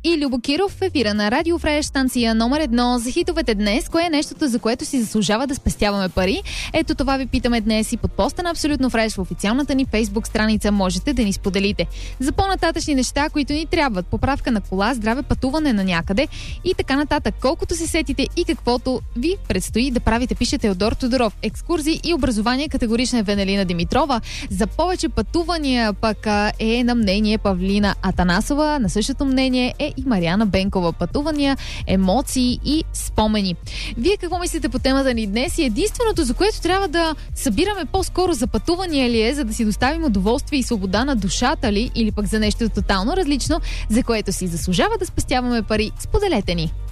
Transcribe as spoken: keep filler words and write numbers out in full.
и Любо Киров в ефира на Радио Фреш, станция номер едно за хитовете днес. Кое е нещото, за което си заслужава да спестяваме пари? Ето това ви питаме днес и под поста на Абсолютно Фреш в официалната ни Фейсбук страница можете да ни споделите. За по-нататъчни неща, които ни трябват: поправка на кола, здраве, пътуване на някъде и така нататък. Колкото се сетите и каквото ви предстои да правите, пише Теодор Тодоров. Екскурзии и образование категорична е Венелина Димитрова. За повече пътувания пък е на мнение Павлина Атанасова. На същото мнение е и Мариана Бенкова. Пътувания, емоции и спомени. Вие какво мислите по темата ни днес? И единственото, за което трябва да събираме по-скоро за пътувания ли е, за да си доставим удоволствие и свобода на душата ли, или пък за нещо тотално различно, за което си заслужава да спестяваме пари? Споделете ни!